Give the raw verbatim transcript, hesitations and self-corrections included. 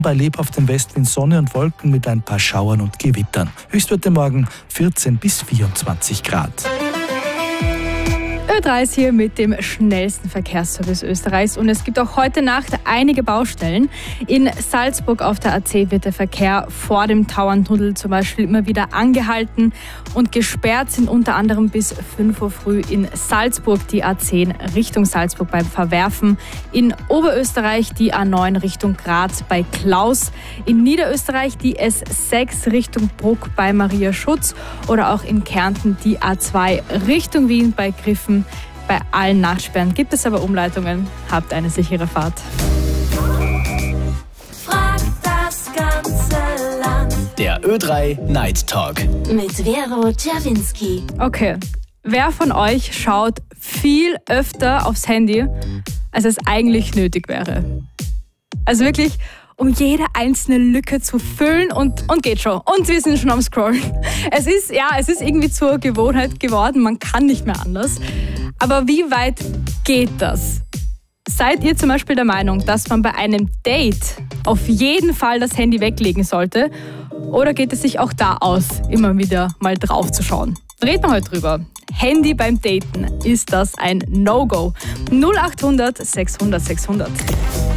Bei lebhaftem Westwind Sonne und Wolken mit ein paar Schauern und Gewittern. Höchstwerte morgen vierzehn bis vierundzwanzig Grad. Ö drei ist hier mit dem schnellsten Verkehrsservice Österreichs und es gibt auch heute Nacht einige Baustellen. In Salzburg auf der A C wird der Verkehr vor dem Tauerntunnel zum Beispiel immer wieder angehalten und gesperrt sind unter anderem bis fünf Uhr früh in Salzburg die A zehn Richtung Salzburg beim Verwerfen, in Oberösterreich die A neun Richtung Graz bei Klaus, in Niederösterreich die S sechs Richtung Bruck bei Maria Schutz oder auch in Kärnten die A zwei Richtung Wien bei Griffen. Bei allen Nachsperren gibt es aber Umleitungen. Habt eine sichere Fahrt. Frag das ganze Land. Der Ö drei Night Talk. Mit Vero Czerwinski. Okay, wer von euch schaut viel öfter aufs Handy, als es eigentlich nötig wäre? Also wirklich, um jede einzelne Lücke zu füllen und, und geht schon. Und wir sind schon am Scrollen. Es ist, ja, es ist irgendwie zur Gewohnheit geworden, man kann nicht mehr anders. Aber wie weit geht das? Seid ihr zum Beispiel der Meinung, dass man bei einem Date auf jeden Fall das Handy weglegen sollte? Oder geht es sich auch da aus, immer wieder mal drauf zu schauen? Reden wir heute drüber. Handy beim Daten, ist das ein No-Go? null acht hundert sechshundert sechshundert.